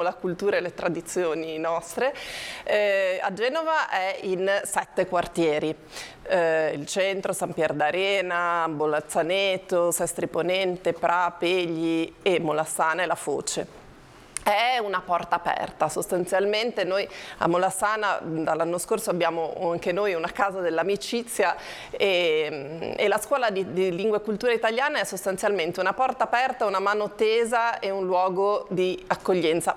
la cultura e le tradizioni nostre. A Genova è in 7 quartieri, il centro, San Pier d'Arena, Bolazzaneto, Sestri Ponente, Pra, Pegli e Molassana e La Foce. È una porta aperta, sostanzialmente noi a Molassana dall'anno scorso abbiamo anche noi una casa dell'amicizia e la scuola di lingua e cultura italiana è sostanzialmente una porta aperta, una mano tesa e un luogo di accoglienza